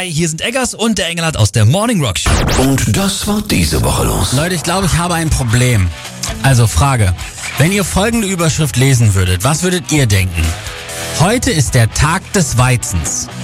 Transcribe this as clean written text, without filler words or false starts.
Hi, hier sind Eggers und der Engelhardt aus der Morning Rock Show. Und das war diese Woche los. Leute, ich glaube, ich habe ein Problem. Also Frage, wenn ihr folgende Überschrift lesen würdet, was würdet ihr denken? Heute ist der Tag des Weizens.